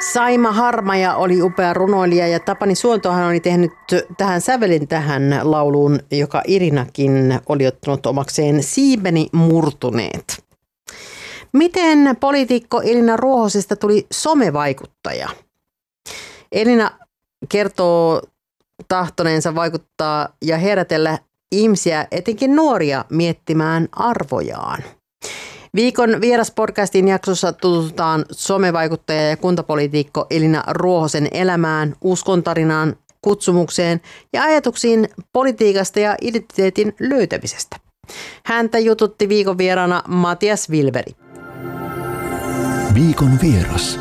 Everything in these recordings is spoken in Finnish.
Saima Harmaja oli upea runoilija ja Tapani Suontohan oli tehnyt sävelin tähän lauluun, joka Irinakin oli ottanut omakseen Siipeni murtuneet. Miten poliitikko Elina Ruohosesta tuli somevaikuttaja? Elina kertoo tahtoneensa vaikuttaa ja herätellä ihmisiä, etenkin nuoria, miettimään arvojaan. Viikon Vieras-podcastin jaksossa tutustutaan somevaikuttaja ja kuntapoliitikko Elina Ruohosen elämään, uskontarinaan, kutsumukseen ja ajatuksiin politiikasta ja identiteetin löytämisestä. Häntä jututti viikon vieraana Matias Wilveri. Viikon vieras.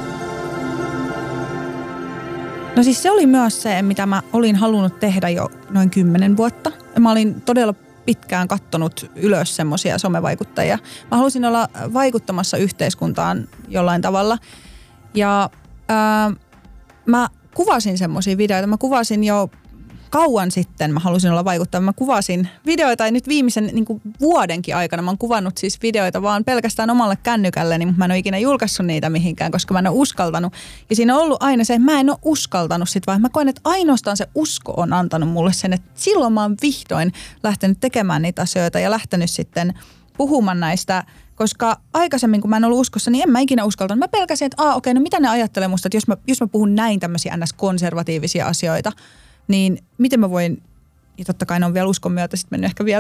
No siis se oli myös se, mitä mä olin halunnut tehdä jo noin 10 vuotta. Mä olin todella pitkään kattonut ylös semmoisia somevaikuttajia. Mä halusin olla vaikuttamassa yhteiskuntaan jollain tavalla. Ja mä kuvasin semmoisia videoita. Mä kuvasin jo kauan sitten, mä halusin olla vaikuttava. Mä kuvasin videoita ja nyt viimeisen vuodenkin aikana mä oon kuvannut siis videoita vaan pelkästään omalle kännykälleni, mutta mä en ole ikinä julkaissut niitä mihinkään, koska mä en ole uskaltanut. Ja siinä on ollut aina se, että mä en ole uskaltanut sit, vaan mä koen, että ainoastaan se usko on antanut mulle sen, että silloin mä oon vihdoin lähtenyt tekemään niitä asioita ja lähtenyt sitten puhumaan näistä, koska aikaisemmin kun mä en ollut uskossa, niin en mä ikinä uskaltanut. Mä pelkäsin, että okei, no mitä ne ajattelee musta, että jos mä puhun näin tämmöisiä ns-konservatiivisia asioita, niin miten mä voin, ja totta kai ne on vielä uskon myötä sitten mennyt ehkä vielä